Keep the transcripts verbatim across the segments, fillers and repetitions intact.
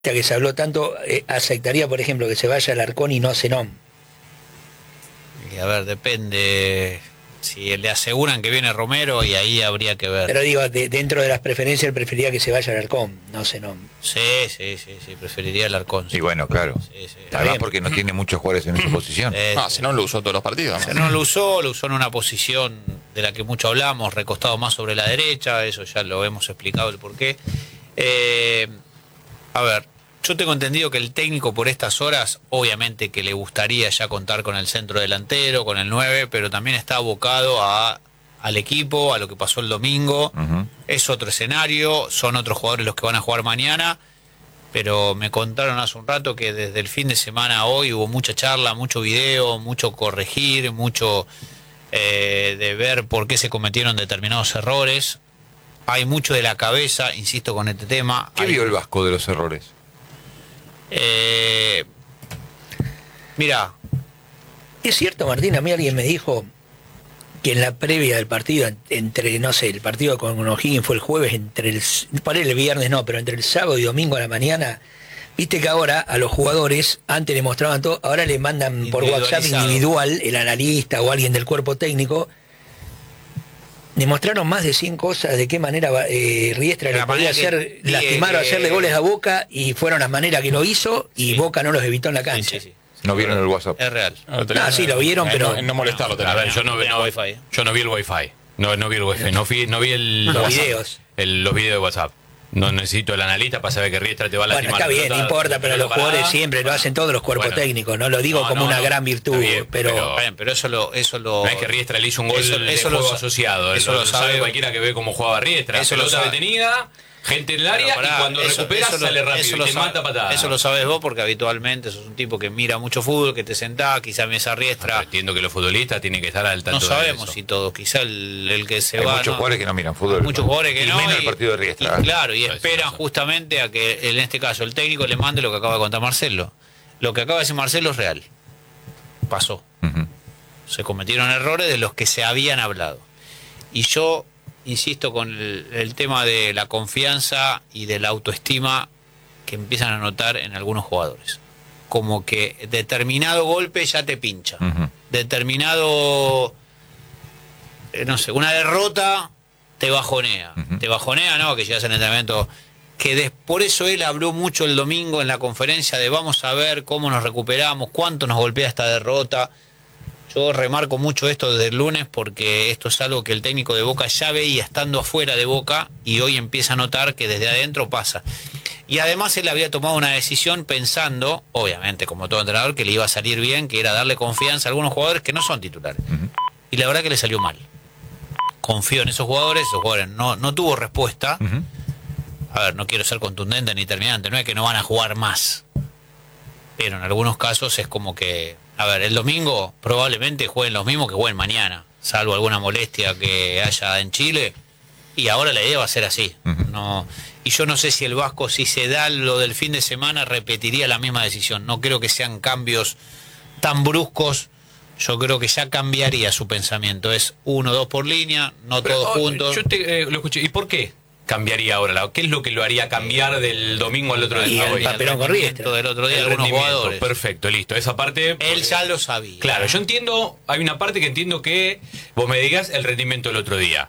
que se habló tanto, eh, aceptaría, por ejemplo, que se vaya Alarcón y no Zenón. Y a ver, depende. Si le aseguran que viene Romero, y ahí habría que ver. Pero digo, de, dentro de las preferencias, él preferiría que se vaya Alarcón, no Zenón. Sí, sí, sí, sí, preferiría Alarcón. Sí. Y bueno, claro. Sí, sí. Además porque no tiene muchos jugadores en esa posición. Eh, No, Zenón lo usó todos los partidos. Se no lo usó, lo usó en una posición de la que mucho hablamos, recostado más sobre la derecha, eso ya lo hemos explicado el porqué. Eh, a ver, yo tengo entendido que el técnico por estas horas, obviamente que le gustaría ya contar con el centro delantero, con el nueve, pero también está abocado a, al equipo, a lo que pasó el domingo. Uh-huh. Es otro escenario, son otros jugadores los que van a jugar mañana. Pero me contaron hace un rato que desde el fin de semana a hoy hubo mucha charla, mucho video, mucho corregir, mucho eh, de ver por qué se cometieron determinados errores. Hay mucho de la cabeza, insisto con este tema. ¿Qué Hay, vio el Vasco de los errores? Eh, mira, Es cierto, Martín, a mí alguien me dijo que en la previa del partido, entre, no sé, el partido con O'Higgins fue el jueves, entre el, para el viernes no, pero entre el sábado y domingo a la mañana, viste que ahora a los jugadores, antes le mostraban todo, ahora le mandan por WhatsApp individual, el analista o alguien del cuerpo técnico, le mostraron más de cien cosas de qué manera eh, Riestra le podía hacer, que, lastimar o que, hacerle goles a Boca, y fueron las maneras que lo hizo, y sí. Boca no los evitó en la cancha. sí, sí, sí. No vieron el WhatsApp. Es real. No, no sí, lo vieron, eh, pero... No, no molestarlo. No, a ver, yo no, no, no, wifi. yo no vi el wifi. No, no vi el wifi. No vi, no vi el, los WhatsApp, videos. El, los videos de WhatsApp. No necesito el analista para saber que Riestra te va a Bueno, lastimar. está bien, pelota, no importa, pero los parada. jugadores siempre lo hacen todos los cuerpos Bueno, técnicos, no lo digo no, como no, una no, gran virtud, bien, pero... pero- Está bien, pero eso lo... Eso lo No es que Riestra le hizo un gol Eso- de eso juego lo- asociado. eso lo, lo sabe sabe- cualquiera que ve cómo jugaba Riestra. Eso lo Pelota sabe. detenida, gente en el área, Pero pará, y cuando eso- recupera eso lo- sale rápido eso y lo te sabe- mata patada. Eso lo sabes vos porque habitualmente sos un tipo que mira mucho fútbol, que te sentás, quizá Mesa Riestra. Pero entiendo que los futbolistas tienen que estar al tanto No de sabemos eso. si todos, quizá el, el que se Hay va... muchos no, jugadores que no miran fútbol. muchos jugadores que y no. menos el partido de Riestra. y- claro, y Eso esperan pasa. justamente a que, en este caso, el técnico le mande lo que acaba de contar Marcelo. Lo que acaba de decir Marcelo es real. Pasó. Uh-huh. Se cometieron errores de los que se habían hablado. Y yo insisto con el, el tema de la confianza y de la autoestima que empiezan a notar en algunos jugadores. Como que determinado golpe ya te pincha. Uh-huh. Determinado, eh, no sé, una derrota te bajonea. Uh-huh. Te bajonea, no, que llegas al entrenamiento. Que des, por eso él habló mucho el domingo en la conferencia de vamos a ver cómo nos recuperamos, cuánto nos golpea esta derrota. Yo remarco mucho esto desde el lunes porque esto es algo que el técnico de Boca ya veía estando afuera de Boca y hoy empieza a notar que desde adentro pasa. Y además él había tomado una decisión pensando, obviamente como todo entrenador, que le iba a salir bien, que era darle confianza a algunos jugadores que no son titulares. Uh-huh. Y la verdad que le salió mal. Confió en esos jugadores, esos jugadores no, no tuvo respuesta. Uh-huh. A ver, no quiero ser contundente ni terminante, no es que no van a jugar más. Pero en algunos casos es como que... A ver, el domingo probablemente jueguen los mismos que jueguen mañana, salvo alguna molestia que haya en Chile. Y ahora la idea va a ser así. Uh-huh. No, y yo no sé si el Vasco, si se da lo del fin de semana, repetiría la misma decisión. No creo que sean cambios tan bruscos. Yo creo que ya cambiaría su pensamiento. Es uno, dos por línea, no Pero, todos oh, juntos. Yo te, eh, lo escuché. ¿Y por qué cambiaría ahora? ¿Qué es lo que lo haría cambiar del domingo al otro Y día? el hoy? papelón con Riestra. Del otro día El algunos rendimiento. jugadores. Perfecto, listo. Esa parte... Él ya lo sabía. Claro, yo entiendo, hay una parte que entiendo que vos me digas el rendimiento del otro día.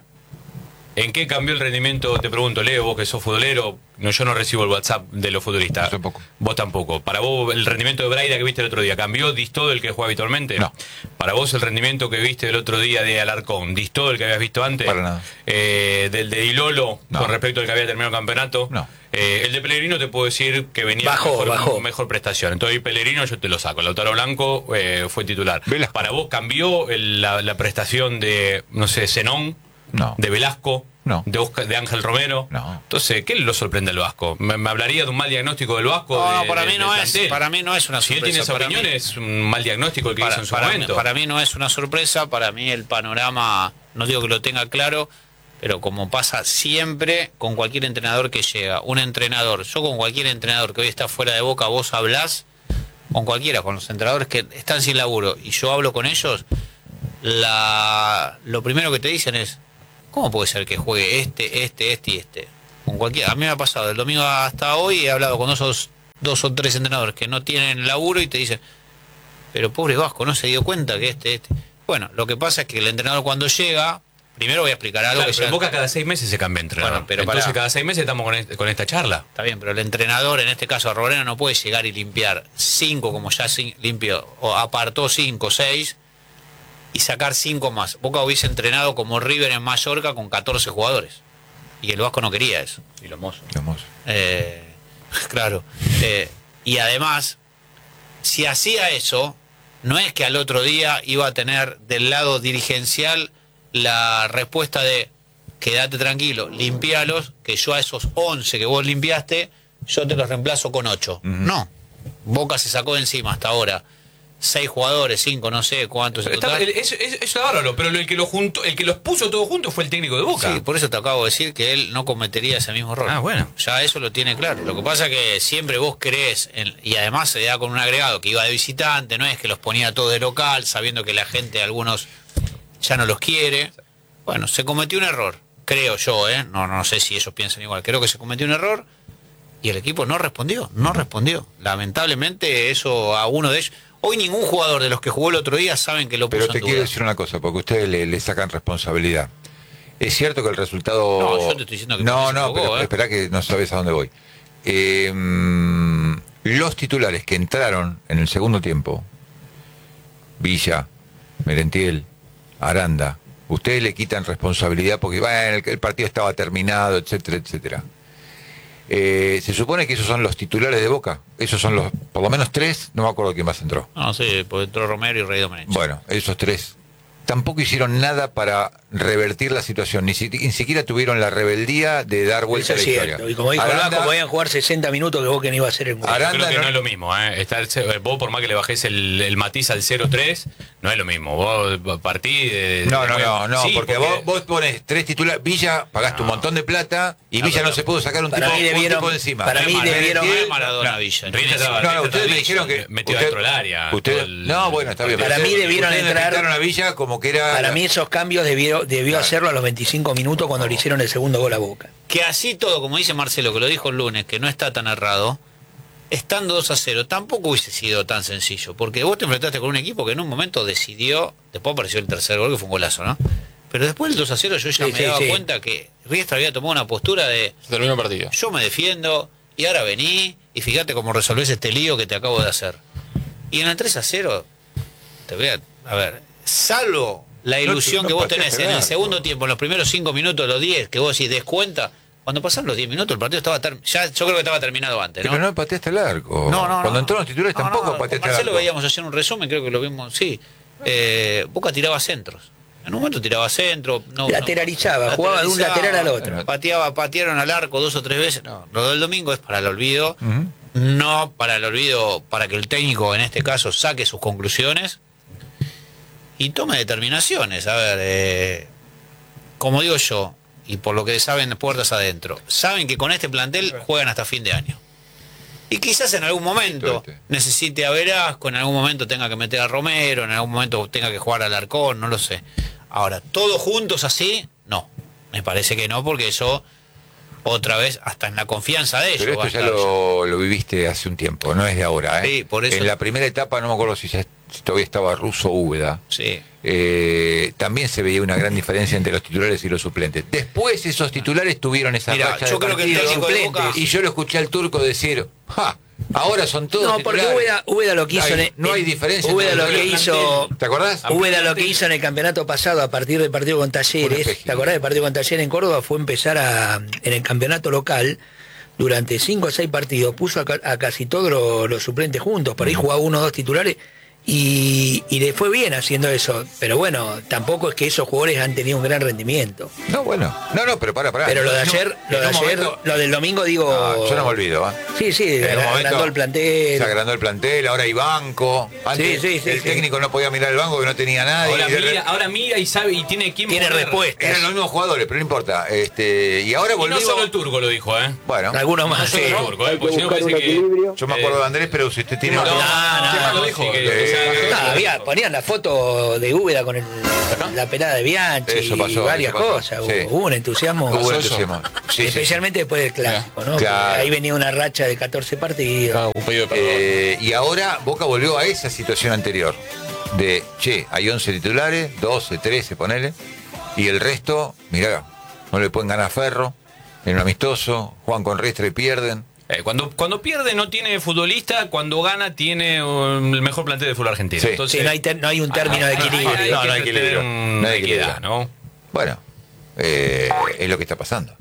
¿En qué cambió el rendimiento? Te pregunto, Leo, vos que sos futbolero, no, yo no recibo el WhatsApp de los futbolistas. Yo tampoco. Vos tampoco. Para vos, el rendimiento de Braida que viste el otro día, ¿cambió, distó del que juega habitualmente? No. Para vos, el rendimiento que viste el otro día de Alarcón, ¿distó del que habías visto antes? Para nada. Eh, ¿Del de Dilolo, No. con respecto al que había terminado el campeonato? No. Eh, el de Pellegrino te puedo decir que venía Bajó, mejor, bajó. mejor prestación. Entonces, Pellegrino yo te lo saco. Lautaro Blanco eh, fue titular. Velasco. Para vos, ¿cambió el- la, la prestación de, no sé, Zenón? No. ¿De Velasco? No. ¿De, Oscar- de Ángel Romero? No. Entonces, ¿qué lo sorprende al Vasco? ¿Me, me hablaría de un mal diagnóstico del Vasco? No, de- para de- mí no del es, plantel? para mí no es una Si él sorpresa. tiene esa para opinión, mí- es un mal diagnóstico el que para, hizo en su para mí, momento. para mí no es una sorpresa, para mí el panorama, no digo que lo tenga claro, pero como pasa siempre con cualquier entrenador que llega, un entrenador, yo con cualquier entrenador que hoy está fuera de Boca, vos hablás, con cualquiera, con los entrenadores que están sin laburo, y yo hablo con ellos, la, lo primero que te dicen es, ¿cómo puede ser que juegue este, este, este y este? Con cualquiera. A mí me ha pasado, del domingo hasta hoy he hablado con dos, dos o tres entrenadores que no tienen laburo y te dicen, pero pobre Vasco, no se dio cuenta que este, este. Bueno, lo que pasa es que el entrenador cuando llega, primero voy a explicar algo. Claro, que pero ya... Boca cada seis meses se cambia entrenador. Bueno, pero entonces pará. cada seis meses estamos con, este, con esta charla. Está bien, pero el entrenador, en este caso Arboleda, no puede llegar y limpiar cinco, como ya limpió, o apartó cinco, seis, y sacar cinco más. Boca hubiese entrenado como River en Mallorca con catorce jugadores. Y el Vasco no quería eso. Y los mozos. Vamos. Eh, claro. Eh, y además, si hacía eso, no es que al otro día iba a tener del lado dirigencial la respuesta de quédate tranquilo, limpialos, que yo a esos once que vos limpiaste, yo te los reemplazo con ocho. Uh-huh. No. Boca se sacó de encima hasta ahora seis jugadores, cinco, no sé cuántos. Está, eso es bárbaro, pero el que, lo junto, el que los puso todos juntos fue el técnico de Boca. Sí, por eso te acabo de decir que él no cometería ese mismo error. Ah, bueno. Ya eso lo tiene claro. Lo que pasa es que siempre vos creés, en, y además se da con un agregado que iba de visitante, no es que los ponía todos de local, sabiendo que la gente, algunos ya no los quiere. Bueno, se cometió un error, creo yo, ¿eh? No, no sé si ellos piensan igual. Creo que se cometió un error y el equipo no respondió, no respondió. Lamentablemente eso a uno de ellos... Hoy ningún jugador de los que jugó el otro día saben que lo puso en duda. Pero te quiero decir una cosa, porque ustedes le, le sacan responsabilidad. Es cierto que el resultado... No, yo te estoy diciendo que no, no, no, jugó, pero ¿eh? Espera que no sabes a dónde voy. Eh, los titulares que entraron en el segundo tiempo, Villa, Merentiel, Aranda, ustedes le quitan responsabilidad porque bueno, el, el partido estaba terminado, etcétera, etcétera. Eh, se supone que esos son los titulares de Boca. Esos son los, por lo menos tres, no me acuerdo quién más entró. No, sí, pues entró Romero y Rey Domenech. Bueno, esos tres tampoco hicieron nada para revertir la situación, ni, si, ni siquiera tuvieron la rebeldía de dar vuelta Eso a la es historia. cierto. Y como dijo Aranda, Vasco, podían jugar sesenta minutos que Boca no iba a hacer el gol. Aranda, Creo que no, no- es lo mismo, ¿eh? Estar, vos por más que le bajés el, el matiz al cero tres, no es lo mismo. Vos partís de... No, no, de- no, no, Sí, porque, Vos, vos pones tres titulares, Villa, pagaste No. un montón de plata y No, Villa pero- no se pudo sacar un Para tipo, mí un debieron- tipo de encima. para mí No es debieron- Maradona, Maradona No, Villa. Rita estaba- No, no, Rita ustedes me Villa, dijeron que... metió usted- dentro del área. usted- todo el- no, bueno, está bien. Para pero mí ustedes- debieron ustedes entrar- pintaron a Villa como que era... Para mí esos cambios debió, debió Claro. hacerlo a los veinticinco minutos cuando le hicieron el segundo gol a Boca. Que así todo, como dice Marcelo, que lo dijo el lunes, que no está tan errado, estando dos a cero, tampoco hubiese sido tan sencillo. Porque vos te enfrentaste con un equipo que en un momento decidió, después apareció el tercer gol, que fue un golazo, ¿no? Pero después del dos a cero yo ya Sí, me sí, daba sí. cuenta que Riestra había tomado una postura de Terminó el partido. yo me defiendo y ahora vení y fíjate cómo resolvés este lío que te acabo de hacer. Y en el tres a cero, te voy a... A ver, salvo la ilusión no que vos pateaste tenés en el el arco. segundo tiempo, en los primeros cinco minutos, los diez, que vos decís descuenta, cuando pasaron los diez minutos el partido estaba ter- ya yo creo que estaba terminado antes, ¿no? Pero no pateaste el arco. No, no, Cuando no. entraron los titulares No, tampoco no, pateaste con el Marcelo arco. veíamos ayer un resumen, creo que lo vimos, sí. Eh, Boca tiraba centros. En un momento tiraba centro. No, Lateralizaba, no, jugaba de un lateral al otro. Pateaba, patearon al arco dos o tres veces. No, lo del domingo es para el olvido. Ujú. No para el olvido, para que el técnico en este caso saque sus conclusiones y tome determinaciones. A ver, eh, como digo yo, y por lo que saben puertas adentro, saben que con este plantel juegan hasta fin de año. Y quizás en algún momento Viste. necesite a Velasco, en algún momento tenga que meter a Romero, en algún momento tenga que jugar al Arcón, no lo sé. Ahora, todos juntos así, no. Me parece que no, porque eso, otra vez, hasta en la confianza de ellos. Pero va a esto ya estar lo, lo viviste hace un tiempo, no es de ahora. ¿eh? Sí, por eso- En la primera etapa, no me acuerdo si, ya, si todavía estaba Russo o Úbeda, Sí. eh, también se veía una gran diferencia entre los titulares y los suplentes. Después esos titulares tuvieron esa Mira, racha yo de creo que el partidos, técnico de Boca- y yo lo escuché al turco decir, ¡ja! Ahora son todos No, porque titulares. Úbeda, Úbeda lo que hizo... Hay- en el- no hay diferencia Úbeda entre lo los que tres hizo... ¿Te acordás? Úbeda lo que hizo en el campeonato pasado a partir del partido con Un Talleres, espejismo. ¿te acordás del partido con Talleres en Córdoba? Fue empezar a, en el campeonato local, durante cinco o seis partidos, puso a, ca- a casi todos los, los suplentes juntos, por ahí jugaba uno o dos titulares, y, y le fue bien haciendo eso, pero bueno, tampoco es que esos jugadores han tenido un gran rendimiento. No, bueno. No, no, pero para, para. Pero lo de No, ayer, en lo de un ayer, momento- lo del domingo digo... No, yo no me olvido. ¿eh? Sí, sí, En un agrandó momento el plantel. Se agrandó el plantel, ahora hay banco. Antes Sí, sí, sí, el sí. técnico no podía mirar el banco que no tenía nadie. Ahora Y de mira, re- ahora mira y sabe y tiene quién Tiene poner. respuesta. Eran los mismos jugadores, pero no importa. Este, y ahora Y no volvimos. solo el turco lo dijo, ¿eh? Bueno, Algunos No más, solo sí. el turco, ¿eh? Hay que Porque si no buscar un parece que... equilibrio. yo me acuerdo de Andrés, pero si usted tiene No, más- no, no, Chema no, lo dijo. sí, que que- No, había, ponían la foto de Úbeda con el, la pelada de Bianchi Eso pasó, y varias eso pasó. cosas. Sí. Hubo, hubo un entusiasmo. Hubo Pasó entusiasmo. Sí, sí, especialmente después del clásico, ¿no? Claro. Porque ahí venía una racha de catorce partidos. Ah, un pedido de perdón. Eh, y ahora Boca volvió a esa situación anterior. De, che, hay once titulares, doce, trece, ponele. Y el resto, mirá, no le pueden ganar a Ferro. En un amistoso, juegan con Riestra y pierden. Eh, cuando, cuando pierde no tiene futbolista, cuando gana tiene um, el mejor plantel de fútbol argentino. Sí. Entonces, Sí, no hay, ter- no hay un término de equilibrio. hay, hay No, que no hay tener equilibrio. un- No hay equidad, equilibrio. ¿no? Bueno, eh, es lo que está pasando.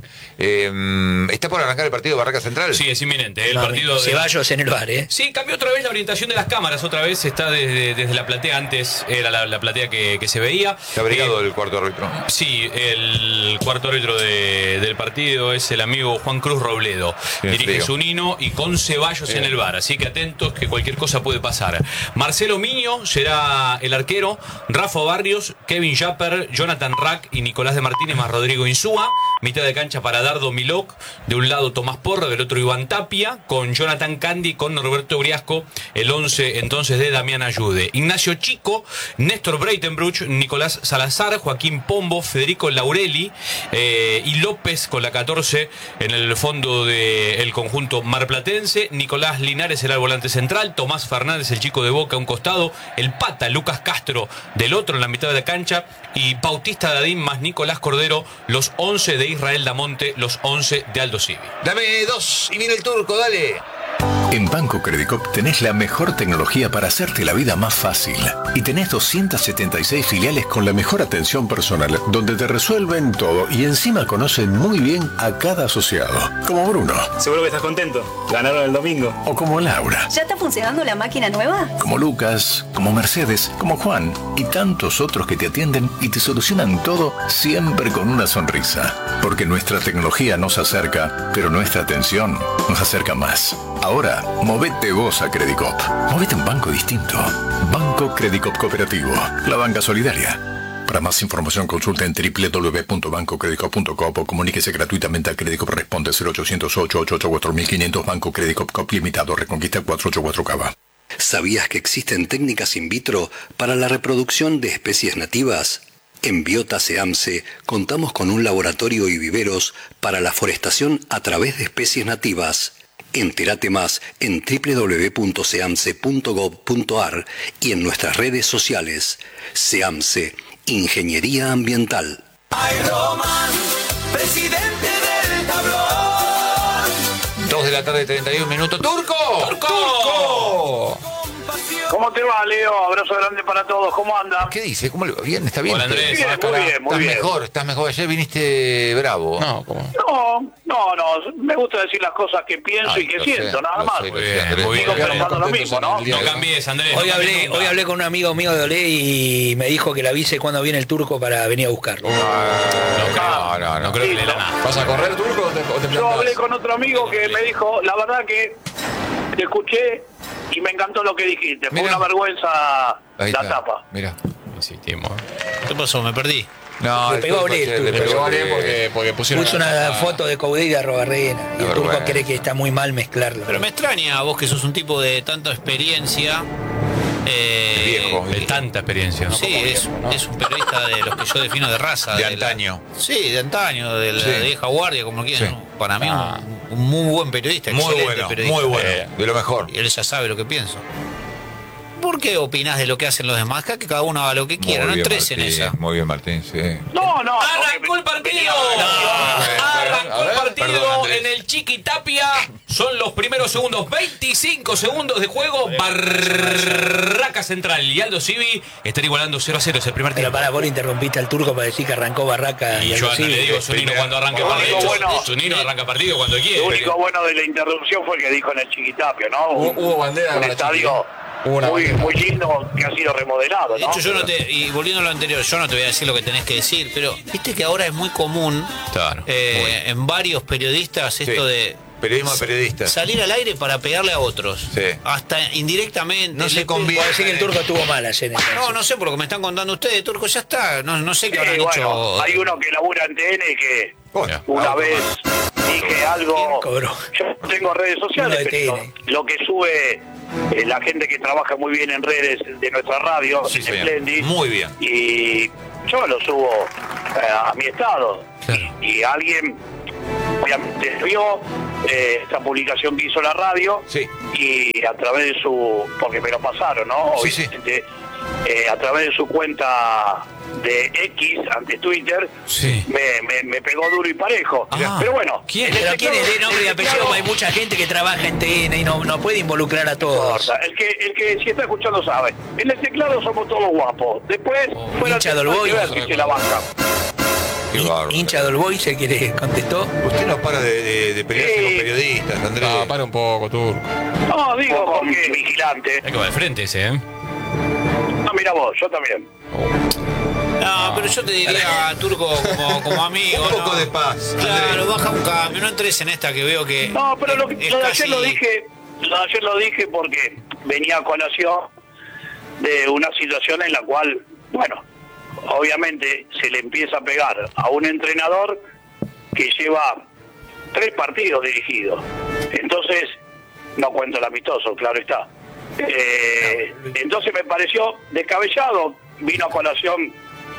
Eh, ¿Está por arrancar el partido de Barraca Central? Sí, es inminente. El Mami, partido de... Ceballos en el bar, ¿eh? Sí, cambió otra vez la orientación de las cámaras, otra vez está desde, desde la platea, antes era la, la platea que, que se veía. Está abrigado Eh, el cuarto árbitro. Sí, el cuarto árbitro de- del partido es el amigo Juan Cruz Robledo. Bien Dirige frío. Zunino y con Ceballos Bien. en el bar, así que atentos que cualquier cosa puede pasar. Marcelo Miño será el arquero, Rafa Barrios, Kevin Japper, Jonathan Rack y Nicolás de Martínez más Rodrigo Insúa. Mitad de cancha para Dardo Milok, de un lado Tomás Porro, del otro Iván Tapia, con Jonathan Candy, con Norberto Briasco, el once entonces de Damián Ayude. Ignacio Chico, Néstor Breitenbruch, Nicolás Salazar, Joaquín Pombo, Federico Laureli eh, y López con la catorce en el fondo del conjunto marplatense. Nicolás Linares será el volante central, Tomás Fernández, el chico de Boca, a un costado, el pata Lucas Castro del otro en la mitad de la cancha y Bautista Dadín más Nicolás Cordero, los once de Israel Damonte, los once de Aldo Civi. Dame dos y viene el turco, dale. En Banco Credicop tenés la mejor tecnología para hacerte la vida más fácil. Y tenés doscientas setenta y seis filiales con la mejor atención personal, donde te resuelven todo y encima conocen muy bien a cada asociado. Como Bruno. Seguro que estás contento. Ganaron el domingo. O como Laura. ¿Ya está funcionando la máquina nueva? Como Lucas, como Mercedes, como Juan y tantos otros que te atienden y te solucionan todo siempre con una sonrisa. Porque nuestra tecnología nos acerca, pero nuestra atención nos acerca más. Ahora, movete vos a Credicop. Movete a un banco distinto. Banco Credicop Cooperativo. La banca solidaria. Para más información consulta en doble u doble u doble u punto banco credicop punto com o comuníquese gratuitamente a Credicop. Responde cero ochocientos ocho, ochenta y ocho, cuatro mil quinientos. Banco Credicop Cop Limitado. Reconquista cuatrocientos ochenta y cuatro Cava. ¿Sabías que existen técnicas in vitro para la reproducción de especies nativas? En Biota SEAMSE contamos con un laboratorio y viveros para la forestación a través de especies nativas. Entérate más en doble u doble u doble u punto seamse punto gov punto ar y en nuestras redes sociales. SEAMSE, Ingeniería Ambiental. Ay, Román, presidente del tablón. Dos de la tarde, treinta y un minutos. ¡Turco! ¡Turco! ¡Turco! ¿Cómo te va, Leo? Abrazo grande para todos. ¿Cómo anda? ¿Qué dice? ¿Cómo le va? Bien, está bien. Hola, Andrés. Bien, muy bien, muy Estás bien. mejor, estás mejor. Ayer viniste bravo. No, ¿cómo? No, no, no. Me gusta decir las cosas que pienso Ay, y que lo siento, sé, nada lo más. sé, lo Muy sé, bien, Andrés. muy bien. Sigo pensando lo mismo, ¿no? No cambies, Andrés. Hoy no hablé, cambies nunca. hoy hablé con un amigo mío de Olé y me dijo que le avise cuando viene el turco para venir a buscarlo. No creo, No, no, no. no creo que Sí, le no. la nada. ¿Vas a correr, Turco, o te, o te Yo hablé plantás? con otro amigo que me dijo, la verdad que te escuché y me encantó lo que dijiste. Fue Mirá. una vergüenza Ahí la está. tapa. Mira. Insistimos. ¿Qué pasó? Me perdí. No, Le el pegó Turco Olé, el ayer, le Turco. pegó Olé Olé porque, porque pusieron Puso una foto de Coudet y de Arrobarrena y el turco Arrobarrena. cree que está muy mal mezclarlo. Pero me extraña vos que sos un tipo de tanta experiencia. eh, Viejo. de tanta experiencia. ¿no? Sí, Como es, viejo, ¿no? es un periodista de los que yo defino de raza. De la- antaño. sí, de antaño, de la Sí. vieja guardia, como quieran. Sí. ¿no? Para mí, Ah. un, un muy buen periodista. Muy excelente bueno, periodista. muy bueno. Eh, De lo mejor. Y él ya sabe lo que pienso. ¿Por qué opinás de lo que hacen los demás? Acá que cada uno haga lo que quiera, Muy no bien, entres en Martín, esa. Muy bien, Martín, sí. No, no. ¡Arrancó el partido! ¡Arrancó A el ver, partido perdón, Andrés. en el Chiqui Tapia! Son los primeros segundos, veinticinco segundos de juego. Barraca Central y Aldo Civi están igualando cero a cero. Es el primer Pero tiempo. para vos le interrumpiste al turco para decir que arrancó Barraca y, Y Aldo yo hasta Civi. le digo, Zunino Primera- cuando arranque Lo partido. único bueno- Zunino arranca partido cuando Lo quiere. único bueno de la interrupción fue el que dijo en el Chiquitapio, ¿no? Hubo- Un- hubo bandera Un para estadio Hubo una muy, bandera. muy lindo que ha sido remodelado, De ¿no? hecho, yo no te. Y volviendo a lo anterior, yo no te voy a decir lo que tenés que decir, pero viste que ahora es muy común Claro, eh, en varios periodistas esto Sí. de. Periodismo de periodistas. Salir al aire para pegarle a otros. Sí. Hasta indirectamente. No se Le- conviene. Puedo decir que el turco estuvo mal ayer. entonces. No, no sé por lo que me están contando ustedes, Turco, ya está. No, no sé qué Sí, habrán bueno, hecho. hay uno que labura en T N que Bueno, Una auto vez más. dije algo, cobró? yo no tengo redes sociales, Uno de pero T N. lo que sube eh, la gente que trabaja muy bien en redes de nuestra radio, Sí, en señor. Splendid, Muy bien. y yo lo subo eh, a mi estado. Claro. Y, y alguien obviamente vio eh, esta publicación que hizo la radio, Sí. y a través de su, porque me lo pasaron, ¿no? Sí, sí. Obviamente, eh, a través de su cuenta de X, antes Twitter, Sí. me, me, me pegó duro y parejo. Ah, Pero bueno, ¿quién? en el Pero quién es de teclado- nombre y en el apellido, teclado- hay mucha gente que trabaja en T N y no, no puede involucrar a no todos. importa. El que, el que si está escuchando sabe. En el teclado somos todos guapos. Después, fuera hincha del del teclado hay Boy. que ver si se la banca. Qué Hin- bárbaro. hincha del Boy se quiere contestó. Usted no para de, de, de pelearse Sí. con periodistas, Andrés. No, para un poco, Turco. No, digo porque vigilante. Hay que va al frente ese, ¿eh? No, mira vos, yo también. No, pero yo te diría, Turco, como, como amigo. Un poco ¿no? de paz, Claro, Andrés. baja un cambio, no entres en esta que veo que. No, pero lo, es lo de casi- ayer lo dije, lo de ayer lo dije porque venía a colación de una situación en la cual, bueno, obviamente se le empieza a pegar a un entrenador que lleva tres partidos dirigidos. Entonces, no cuento el amistoso, claro está. Eh, entonces me pareció descabellado, vino a colación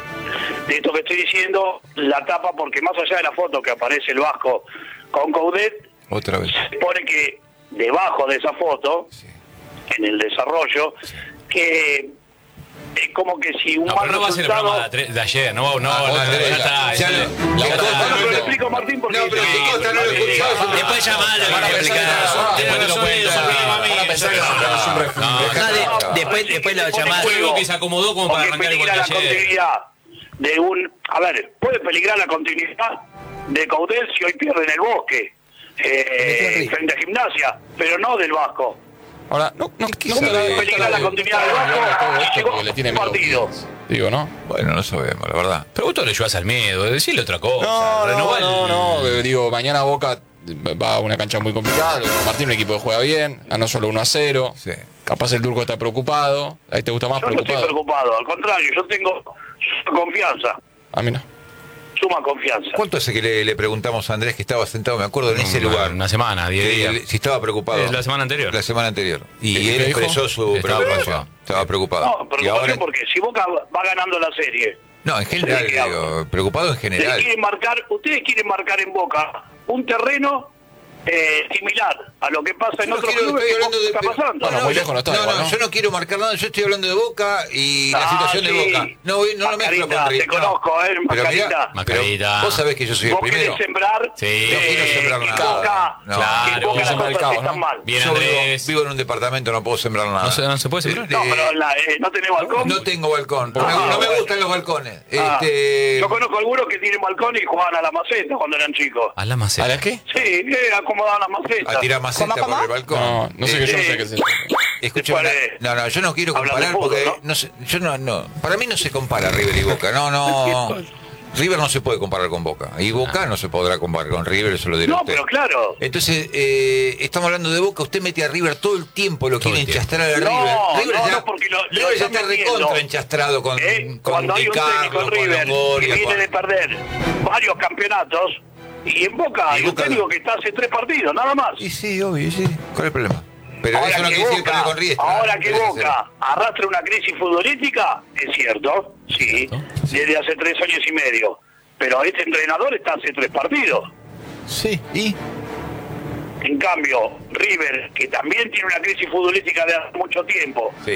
de esto que estoy diciendo, la tapa, porque más allá de la foto que aparece el Vasco con Coudet, Otra vez. se pone que debajo de esa foto, en el desarrollo, que es como que si un No, mal pero no va a ser el resultado... programa de, de ayer, no, no, Ah, no, otra ya vez. está. Ya ya- lo- ya la está. cosa No, no pero lo- le explico, Martín, porque... No, pero Sí, si Costa no lo Martín, escuchaba, Después llamarlo, Para que pensar explicar. que- Tiene Después te lo razón, cuento. eso, problema mío. Para pensar que es un- No, es un no, refugio. no. Ah, de- No, después, sí, después que lo se pone llamás. juego. Juego que se acomodó como para Porque arrancar igual peligra que la ayer. continuidad de un... A ver, puede peligrar la continuidad de Coudet si hoy pierde en el Bosque, eh, frente a Gimnasia, pero no del Vasco. Ahora, no, no, no ¿Cómo puede peligrar la continuidad del Vasco todo si esto llegó porque le tiene un miedo. partido? Digo, ¿no? Bueno, no sabemos, la verdad. Pero vos te lo llevas al miedo, decirle otra cosa. No, renová el- no, no, no. eh, Digo, mañana Boca va a una cancha muy complicada. lo dijo Martín, un equipo que juega bien, ganó solo uno a cero. Sí. Capaz el Turco está preocupado. Ahí te gusta más Yo no estoy preocupado. preocupado, al contrario, yo tengo suma confianza, A mí no. suma confianza. ¿Cuánto hace que le, le preguntamos a Andrés que estaba sentado, me acuerdo, en ese Una- lugar? Una semana, diez Que días. él- si estaba preocupado. Eh, la semana anterior. La semana anterior. Y ¿Y él qué dijo? expresó su Estaba preocupación. preocupado. Estaba preocupado. No, y preocupación ahora, porque si Boca va ganando la serie, no, en general, ¿De qué hablo? digo, preocupado en ustedes general. quieren marcar, ustedes quieren marcar en Boca un terreno eh, similar a lo que pasa en Yo no otros quiero- clubes estoy que hablando de- está pasando. Bueno, no, muy yo- lejos no está no, igual, no, ¿no? yo no quiero marcar nada, yo estoy hablando de Boca y la Ah, situación de sí. Boca. No, voy- no lo mezclo Macarita, con River. te conozco, eh, Pero Macarita. mirá, Macarita. pero vos sabés que yo soy el Vos querés primero. sembrar, Sí. eh, No quiero sembrar que nada. Boca, No. que Claro, Boca las sembrar el cosas caos, están ¿no? mal. Bien, Yo vivo, Andrés. vivo en un departamento, no puedo sembrar nada. No se, no se puede sembrar. No, Eh, pero la- eh, no tenés balcón. No tengo balcón. No, Ah, me- no me bueno. gustan los balcones. Ah, Este, Yo conozco algunos que tienen balcón y jugaban a la maceta cuando eran chicos. A la ¿A maceta. la qué? Sí, eh, acomodaban las macetas. a tirar maceta por el balcón. No, no sé Eh, que yo no sí. sé qué es eso. Escúchame, Después de- no, no, yo no quiero hablan de comparar fútbol, porque ¿no? no sé, yo no, no, para mí no se compara River y Boca, no, no, River no se puede comparar con Boca y Boca no se podrá comparar con River, eso lo dirá No, usted. pero claro. Entonces, eh, estamos hablando de Boca, usted mete a River todo el tiempo, lo Todo quiere el tiempo. enchastrar a No, River. River no, ya, no, porque lo- lo River ya están está metiendo. recontra enchastrado con, Eh, con cuando hay Di un técnico Carlo, en con River que Longoria, viene con- de perder varios campeonatos, y en Boca Y hay un Boca- técnico que está hace tres partidos, nada más. Y sí, obvio, sí. ¿Cuál es el problema? Pero ahora eso no que quiere decir Boca, perder con Riestra. ahora que Tenés hacer- Boca arrastra una crisis futbolística, es cierto, sí, desde hace tres años y medio. Pero este entrenador está hace tres partidos. Sí, y En cambio, River, que también tiene una crisis futbolística de hace mucho tiempo, sí.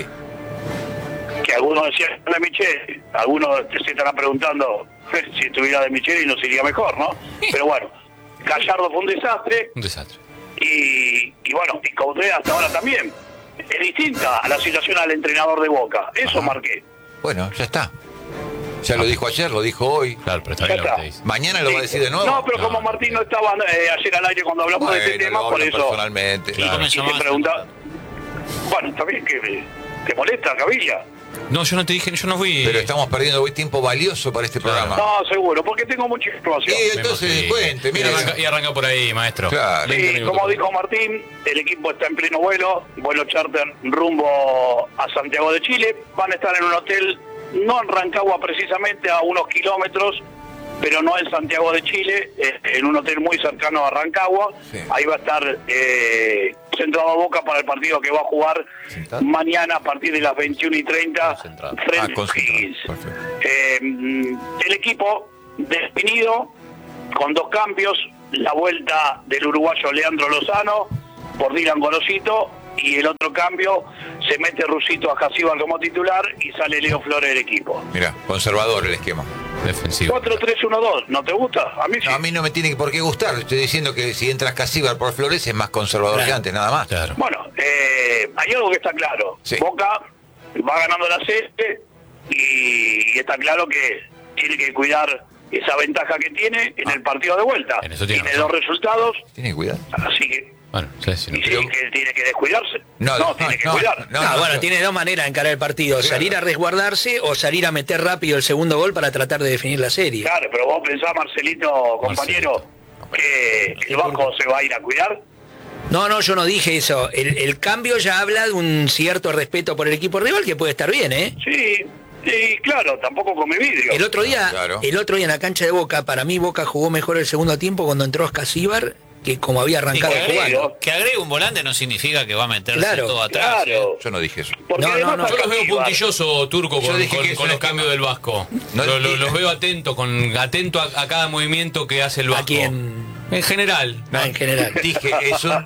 que algunos decían de Micheli, algunos se estarán preguntando si estuviera de Micheli no sería mejor, ¿no? Pero bueno, Gallardo fue un desastre Un desastre. y, y bueno, y Coudet hasta ahora también. Es distinta a la situación al entrenador de Boca, eso marqué. Bueno, ya está. Ya lo dijo ayer, lo dijo hoy. Claro, pero está Ya bien lo que está. te dice. Mañana lo va a decir de nuevo. No, pero No, como Martín no estaba eh, ayer al aire cuando hablamos de este Bueno, tema, lo por hablo eso... personalmente. Claro. Y te preguntaba... Bueno, también que te molesta, Cavilla. No, yo no te dije, yo no fui. Pero estamos perdiendo hoy tiempo valioso para este Claro. programa. No, seguro, porque tengo mucha información. Y entonces Sí. cuente, Y mire. arranca, y arranca por ahí, maestro. Claro. veinte Sí, minutos. como dijo Martín, el equipo está en pleno vuelo, vuelo charter rumbo a Santiago de Chile. Van a estar en un hotel, no en Rancagua precisamente, a unos kilómetros, pero no en Santiago de Chile, eh, en un hotel muy cercano a Rancagua. Sí. Ahí va a estar eh, centrado a Boca para el partido que va a jugar ¿Sentado? mañana a partir de las veintiuna y treinta frente a Higgins. Eh, el equipo definido con dos cambios, la vuelta del uruguayo Leandro Lozano por Dylan Gorosito, y el otro cambio, se mete Rusito a Jasíbar como titular y sale Leo Flores del equipo. Mira, conservador el esquema. Defensivo. cuatro tres uno dos, ¿no te gusta? A mí sí. No, a mí no me tiene por qué gustar. Estoy diciendo que si entras Jasíbar por Flores es más conservador claro. que antes, nada más. Claro. Bueno, eh, hay algo que está claro. Sí. Boca va ganando la serie y, y está claro que tiene que cuidar esa ventaja que tiene en ah. el partido de vuelta. Tiene, tiene dos resultados. Tiene que cuidar. Así que Bueno, sí, sí, no. ¿Y sí, que tiene que descuidarse? No, no, no tiene no, que cuidar. No, no, no, bueno, no. tiene dos maneras de encarar el partido. Claro. Salir a resguardarse o salir a meter rápido el segundo gol para tratar de definir la serie. Claro, pero vos pensás, Marcelito, compañero, Marcelito. que el Vasco se va a ir a cuidar. No, no, yo no dije eso. El, el cambio ya habla de un cierto respeto por el equipo rival que puede estar bien, ¿eh? Sí. Sí, claro, tampoco come vidrio. El otro día, claro. el otro día en la cancha de Boca, para mí Boca jugó mejor el segundo tiempo cuando entró Jasíbar que como había arrancado sí, que, jugando. agregue, que agregue un volante no significa que va a meterse claro, todo atrás. Claro. ¿eh? Yo no dije eso. No, no, no, yo los veo puntilloso, Turco, con, con, con los cambios del Vasco. No lo, lo, los veo atento, con atento a, a cada movimiento que hace el Vasco. ¿A quién? En general. No, en general. Dije eso.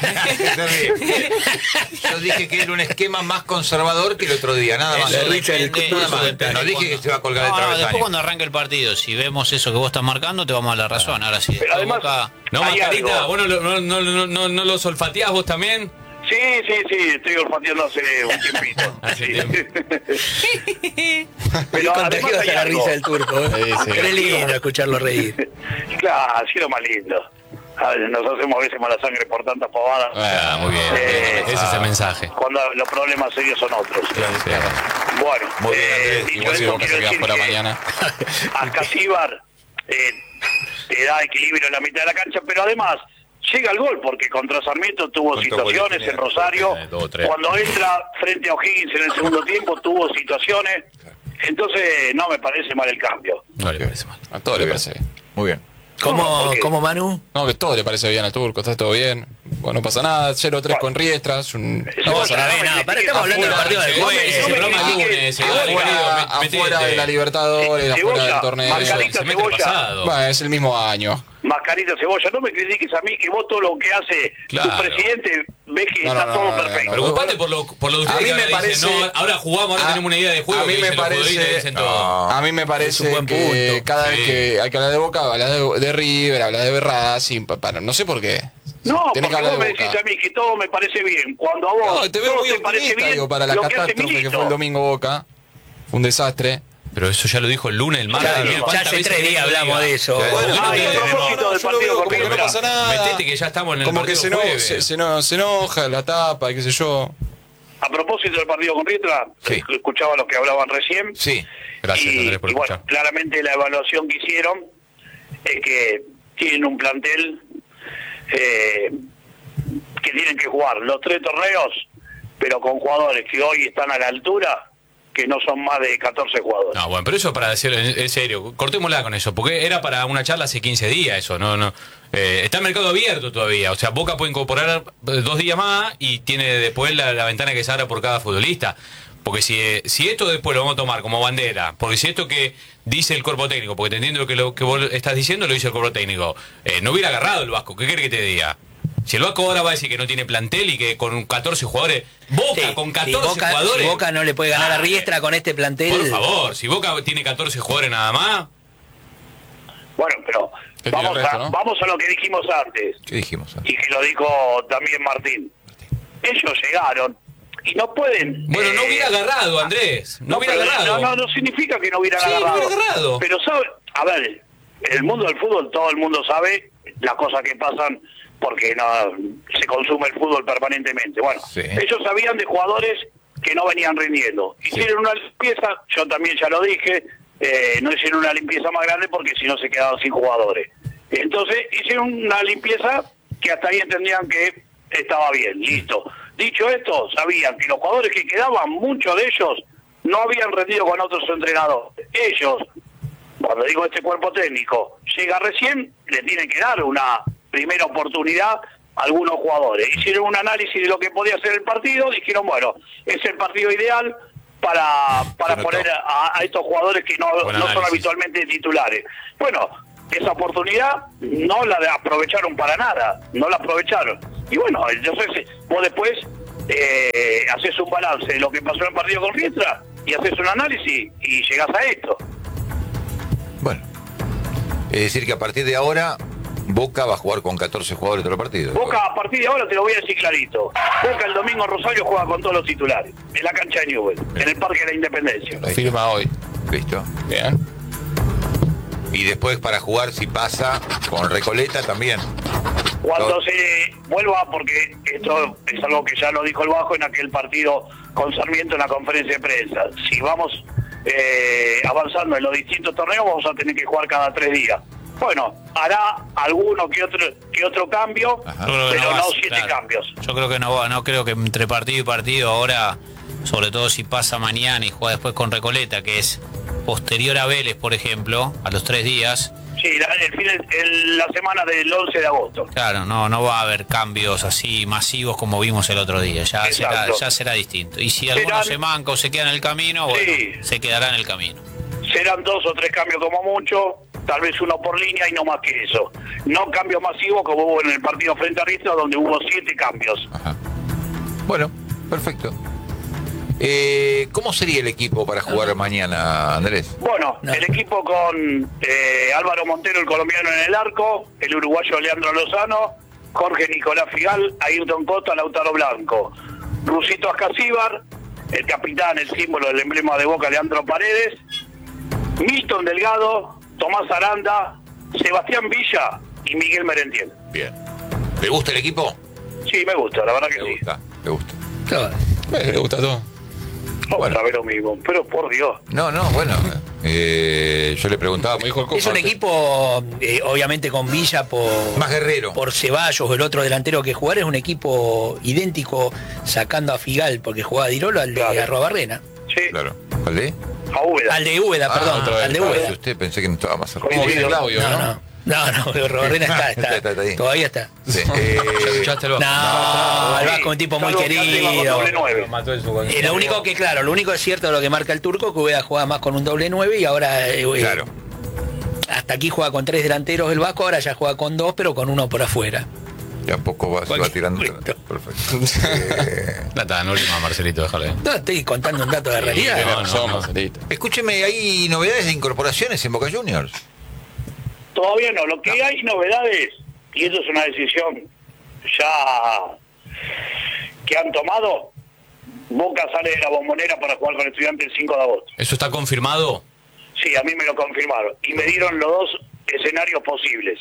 Yo dije que era un esquema más conservador que el otro día, nada más. Eso depende, nada eso más. depende. No dije que se va a colgar no, el travesaño. No, después cuando arranque el partido, si vemos eso que vos estás marcando, te vamos a dar la razón. Ahora sí. Pero además, Boca... No, Mascarita, ¿vos no, no, no, no, no, no lo solfateás vos también? Sí, sí, sí, estoy olfateando hace un tiempito. Hace tiempo. Pero contagió hasta la risa del Turco, ¿eh? Sí, sí. Qué lindo escucharlo reír. Claro, ha sido más lindo. A ver, nos hacemos a veces mala sangre por tantas pavadas. Ah, muy bien. Eh, Ese es el mensaje. Cuando los problemas serios son otros. Sí, sí. Bueno, muy bien, eh, dicho eso, quiero decir por la que mañana. a Jasíbar eh, te da equilibrio en la mitad de la cancha, pero además llega el gol, porque contra Sarmiento tuvo situaciones en Rosario. Eh, dos, Cuando entra frente a O'Higgins en el segundo tiempo tuvo situaciones. Entonces no me parece mal el cambio. No le parece mal. A todo le parece bien. Muy bien. ¿Cómo, ¿Cómo, Manu? No, que todo le parece bien al Turco, está todo bien. Bueno, no pasa nada, cero tres con Riestras. Un... No pasa nada, nada. Para, estamos hablando del partido del jueves. Afuera de la Libertadores, afuera del torneo. Bueno, es el mismo año. Mascarita Cebolla, no me critiques a mí, que vos todo lo que hace claro. tu presidente ves que no, está no, todo no, perfecto. No, Preocupate por lo, por lo que ustedes me parece, dicen, no, ahora jugamos, ahora a, tenemos una idea de juego. A mí me parece, no, a mí me parece que punto. cada sí. vez que hay que hablar de Boca, hablar de, de River, hablar de Racing, para, no sé por qué. No, Tenés porque vos me decís a mí que todo me parece bien. Cuando a vos no, te veo todo muy te parece bien, digo, para la catástrofe que fue el domingo Boca, fue un desastre. Pero eso ya lo dijo el lunes, el martes. Ya, ya hace tres días hablamos de eso. Bueno, ah, y a propósito del partido con River, no pasa nada. Metete que ya estamos en el como que se, no, se, se, no, se enoja, la tapa y qué sé yo. A propósito del partido con Riestra, sí. escuchaba los que hablaban recién. Sí, gracias y, Andrés por y escuchar. Bueno, claramente la evaluación que hicieron es que tienen un plantel eh, que tienen que jugar los tres torneos, pero con jugadores que hoy están a la altura, que no son más de catorce jugadores. No, bueno, pero eso para decirlo en, en serio, cortémosla con eso, porque era para una charla hace quince días eso, no, no. Eh, está el mercado abierto todavía, o sea, Boca puede incorporar dos días más y tiene después la, la ventana que se abra por cada futbolista. Porque si, eh, si esto después lo vamos a tomar como bandera, porque si esto que dice el cuerpo técnico, porque te entiendo que lo que vos estás diciendo lo dice el cuerpo técnico, eh, no hubiera agarrado el Vasco, ¿qué quiere que te diga? Si el Vasco ahora va a decir que no tiene plantel y que con catorce jugadores, Boca sí, con catorce si Boca, jugadores... Si Boca no le puede ganar ah, a Riestra con este plantel... Por favor, si Boca tiene catorce jugadores nada más... Bueno, pero vamos, resto, a, ¿no? vamos a lo que dijimos antes. ¿Qué dijimos antes? Y que lo dijo también Martín. Ellos llegaron y no pueden... Bueno, eh, no hubiera agarrado, Andrés. No, no hubiera pero, agarrado. No, no, no significa que no hubiera sí, agarrado. No hubiera agarrado. Pero sabe, a ver, en el mundo del fútbol todo el mundo sabe las cosas que pasan porque no se consume el fútbol permanentemente. Bueno, sí. ellos sabían de jugadores que no venían rindiendo. Hicieron sí. una limpieza, yo también ya lo dije, eh, no hicieron una limpieza más grande porque si no se quedaban sin jugadores. Entonces hicieron una limpieza que hasta ahí entendían que estaba bien, listo. Dicho esto, sabían que los jugadores que quedaban, muchos de ellos, no habían rendido con otros entrenadores. Ellos, cuando digo este cuerpo técnico llega recién, le tienen que dar una primera oportunidad a algunos jugadores. Hicieron un análisis de lo que podía ser el partido, dijeron, bueno, es el partido ideal para, para poner a, a estos jugadores que no, no son habitualmente titulares. Bueno, esa oportunidad no la aprovecharon para nada, no la aprovecharon. Y bueno, entonces vos después eh, haces un balance de lo que pasó en el partido con Riestra y haces un análisis y llegás a esto. Bueno, es decir que a partir de ahora Boca va a jugar con catorce jugadores de los partidos. Boca a partir de ahora te lo voy a decir clarito. Boca el domingo en Rosario juega con todos los titulares, en la cancha de Newell, en el Parque de la Independencia. Lo firma hoy. Listo. Bien. Y después para jugar, si pasa, con Recoleta también. Cuando Todo. se vuelva, porque esto es algo que ya lo dijo el Bajo en aquel partido con Sarmiento en la conferencia de prensa. Si vamos eh, avanzando en los distintos torneos, vamos a tener que jugar cada tres días. Bueno, hará alguno que otro que otro cambio, pero no, no siete claro. cambios. Yo creo que no va, no creo que entre partido y partido ahora, sobre todo si pasa mañana y juega después con Recoleta, que es posterior a Vélez, por ejemplo, a los tres días. Sí, la, el fin, el, la semana del once de agosto. Claro, no no va a haber cambios así masivos como vimos el otro día, ya será, ya será distinto. Y si alguno serán, se manca o se queda en el camino, bueno, sí, se quedará en el camino. Serán dos o tres cambios como mucho, tal vez uno por línea y no más que eso. No cambios masivos como hubo en el partido frente a Riestra, donde hubo siete cambios. Ajá. Bueno, perfecto. Eh, ¿Cómo sería el equipo para jugar mañana, Andrés? Bueno, no. el equipo con eh, Álvaro Montero, el colombiano en el arco, el uruguayo Leandro Lozano, Jorge Nicolás Figal, Ayrton Costa, Lautaro Blanco, Rusito Ascasíbar, el capitán, el símbolo, el emblema de Boca, Leandro Paredes, Milton Delgado, Tomás Aranda, Sebastián Villa y Miguel Merentiel. Bien. ¿Le gusta el equipo? Sí, me gusta, la verdad que me sí. Gusta, me gusta. Claro. Me gusta todo. No, bueno. A ver lo mismo, pero por Dios. No, no, bueno. Eh, yo le preguntaba. Es un equipo, eh, obviamente con Villa por. Más guerrero. Por Ceballos, el otro delantero que jugar, es un equipo idéntico, sacando a Figal, porque jugaba Dirolo, al de claro. Arrobarrena. Sí. Claro. ¿Al de? A Úbeda. Al de Úbeda, ah, perdón. Al de Úbeda. Usted pensé que no estaba más arriba. Como Claudio, no, ¿no? no. No, no, pero Robarrena está, está, está, está todavía está. Sí. Eh, ¿Escuchaste el Vasco? No, el Vasco es un tipo muy querido. Eh, lo único que, claro, lo único es cierto de lo que marca el turco, que Úbeda juega más con un doble nueve y ahora eh, claro. hasta aquí juega con tres delanteros el Vasco, ahora ya juega con dos, pero con uno por afuera. Ya poco va, se va tirando. Perfecto. eh... Nata, no última, Marcelito, déjale. No, estoy contando un dato de realidad. Sí, no, no, no, Marcelito. Escúcheme, ¿hay novedades de incorporaciones en Boca Juniors? Todavía no, lo que no. hay novedades, y eso es una decisión ya que han tomado, Boca sale de la Bombonera para jugar con Estudiantes el cinco de agosto. ¿Eso está confirmado? Sí, a mí me lo confirmaron, y me dieron los dos escenarios posibles.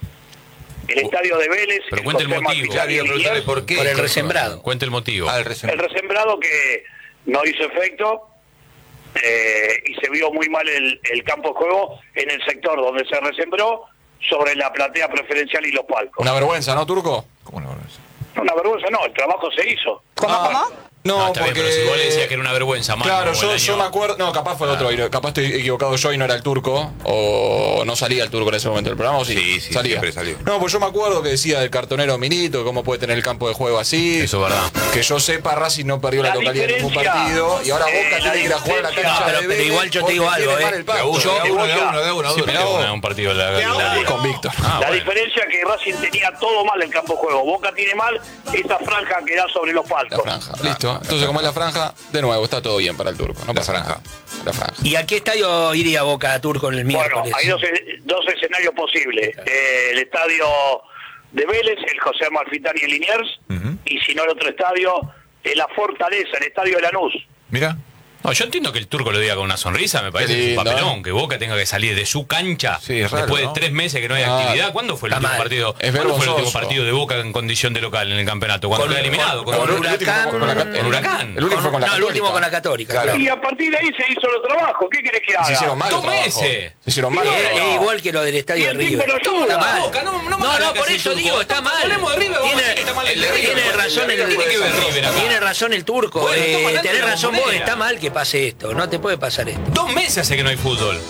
El estadio de Vélez, pero cuente el motivo. Liniers, ¿Por qué? Por el resembrado. Cuente el motivo. Ah, el resembrado. El resembrado que no hizo efecto, Eh, y se vio muy mal el, el campo de juego en el sector donde se resembró, sobre la platea preferencial y los palcos. Una vergüenza, ¿no, Turco? ¿Cómo una vergüenza? No, una vergüenza no, el trabajo se hizo. ¿Cómo, ah, cómo? No, no, está porque... bien, pero si vos le decías que era una vergüenza, mano, claro, yo, año... yo me acuerdo... No, capaz fue el otro, ah. capaz estoy equivocado yo y no era el Turco, o no salía el Turco en ese momento del programa, ¿o sí? Sí, sí, salía. siempre salió. No, pues yo me acuerdo que decía del cartonero Milito, cómo puede tener el campo de juego así. Eso es verdad. Que yo sepa, Racing no perdió la, la localidad en ningún partido, y ahora Boca eh, tiene que ir a jugar a la cancha no, pero, de pero igual yo te digo algo, ¿eh? Yo, de uno, de uno, de uno, sí, pero un partido la, la, la, con Víctor. Ah, la bueno. diferencia es que Racing tenía todo mal el campo de juego. Boca tiene mal esa franja que da sobre los palcos. La franja, listo. Entonces, como es la franja, de nuevo, está todo bien para el Turco. No pasa nada. La franja. ¿Y a qué estadio iría Boca Turco el miércoles? Bueno, hay dos, dos escenarios posibles. Eh, el estadio de Vélez, el José Amalfitani y Liniers, uh-huh. y si no el otro estadio, eh, la Fortaleza, el estadio de Lanús. Mira. No, yo entiendo que el Turco lo diga con una sonrisa, me parece que es un papelón, que Boca tenga que salir de su cancha sí, raro, después de ¿no? tres meses que no hay ah, actividad. ¿Cuándo fue el último mal. partido? Es ¿Cuándo fue el último partido de Boca en condición de local en el campeonato? Cuando quedó eliminado. Con, con, con Huracán. Con, con, con Huracán. El último fue con la no, el último con la Católica. Claro. Y a partir de ahí se hizo los trabajos. ¿Qué querés que haga? Se hicieron mal. Dos meses. Se hicieron mal. Es no. igual que lo del estadio de River. Está mal. Boca, no, no, no, no por eso digo, está mal. Hablemos de River. Tiene razón el Tiene razón el Turco. Tenés razón vos, está mal que pase esto. No te puede pasar esto. Dos meses hace que no hay fútbol.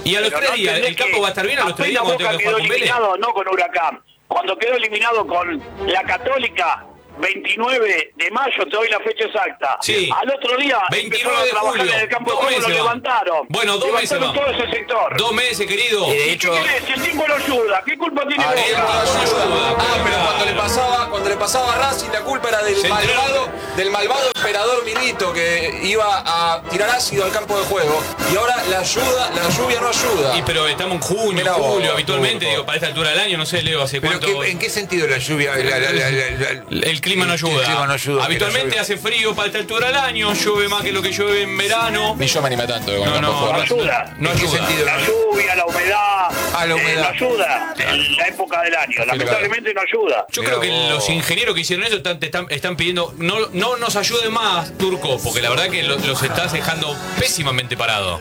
Y a los Pero tres no días, ¿el entendés campo que va a estar bien a los tres días apenas cuando tenga Boca que quedó jugar con Vélez? eliminado, no con Huracán. Cuando quedó eliminado con la Católica, veintinueve de mayo, te doy la fecha exacta. Sí. Al otro día veintinueve empezaron a de trabajar julio. en el campo de Dos juego, lo meses van. levantaron. Bueno, dos meses levantaron van. todo ese sector. Dos meses, querido. Y de ¿Y hecho, qué querés? Si el tiempo lo ayuda, ¿qué culpa tiene Ah, Boca? él no ayuda. Ah, pero cuando le pasaba, cuando le pasaba a Racing, la culpa era del Se malvado, del malvado emperador Milito que iba a tirar ácido al campo de juego. Y ahora la ayuda, la lluvia no ayuda. Y pero estamos en junio, Mirá vos, julio, habitualmente, Turco. digo, para esta altura del año, no sé, Leo, hace ¿Pero cuánto. qué- en qué sentido la lluvia? la- la- la- la- la- El clima no el- ayuda. El clima no ayuda. Habitualmente que la hace frío para esta altura del año, llueve más que lo que llueve en verano. Ni yo me animé tanto con el No, campo de no, juego. No ayuda. No ¿En qué ayuda. sentido? La lluvia, la humedad, Ah, la eh, humedad. no ayuda en la época del año. Lamentablemente no ayuda. Yo Mirá creo que vos. los ingenieros que hicieron eso están, te están, están pidiendo, no, no nos ayuden más, Turco, porque la verdad que lo- los estás dejando pésimamente parados.